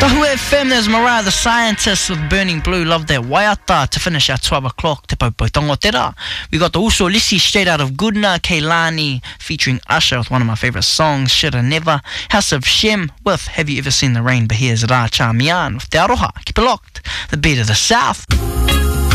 Tahu FM, there's Mariah the Scientist with Burning Blue. Love that waiata to finish our 12 o'clock Te Paupau Tongotera. We got the Uso Lisi straight out of Goodna Keilani featuring Usher with one of my favourite songs, Shoulda Never. House of Shem with Have You Ever Seen the Rain? But here's Ra Cha Mian with Te Aroha. Keep it locked. The beat of the South.